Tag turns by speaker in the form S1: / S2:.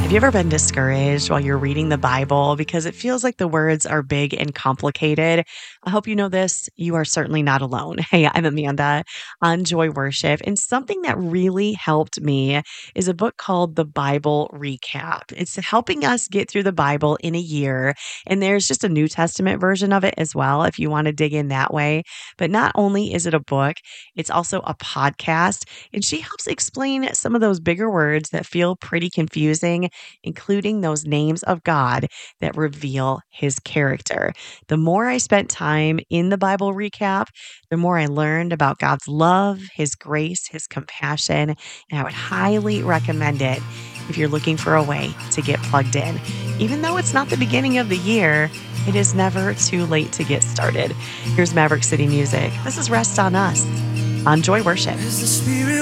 S1: Have you ever been discouraged while you're reading the Bible because it feels like the words are big and complicated? I hope you know this. You are certainly not alone. Hey, I'm Amanda on Joy Worship, and something that really helped me is a book called The Bible Recap. It's helping us get through the Bible in a year, and there's just a New Testament version of it as well if you want to dig in that way. But not only is it a book, it's also a podcast, and she helps explain some of those bigger words that feel pretty confusing, including those names of God that reveal his character. The more I spent time in the Bible recap, the more I learned about God's love, his grace, his compassion, and I would highly recommend it if you're looking for a way to get plugged in. Even though it's not the beginning of the year, it is never too late to get started. Here's Maverick City Music. This is Rest on Us on Joy Worship.